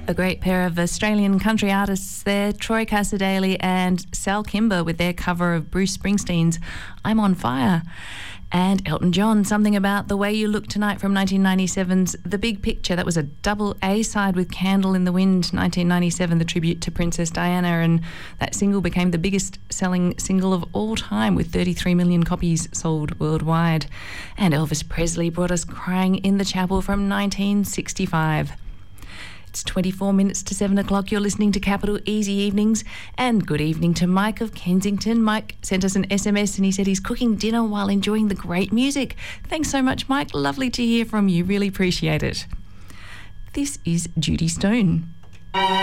A great pair of Australian country artists there, Troy Cassar-Daley and Sal Kimber with their cover of Bruce Springsteen's I'm on Fire. And Elton John, Something About the Way You Look Tonight from 1997's The Big Picture. That was a double A-side with Candle in the Wind, 1997, the tribute to Princess Diana, and that single became the biggest selling single of all time with 33 million copies sold worldwide. And Elvis Presley brought us Crying in the Chapel from 1965. It's 24 minutes to 7 o'clock. You're listening to Capital Easy Evenings. And good evening to Mike of Kensington. Mike sent us an SMS and he said he's cooking dinner while enjoying the great music. Thanks so much, Mike. Lovely to hear from you. Really appreciate it. This is Judy Stone.